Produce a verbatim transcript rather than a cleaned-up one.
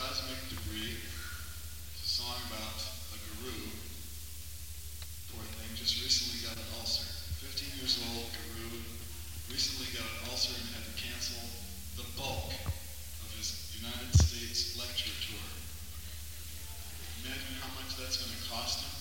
Seismic Debris. It's a song about a guru. Poor thing, just recently got an ulcer. fifteen years old, guru, recently got an ulcer and had to cancel the bulk of his United States lecture tour. Imagine how much that's going to cost him.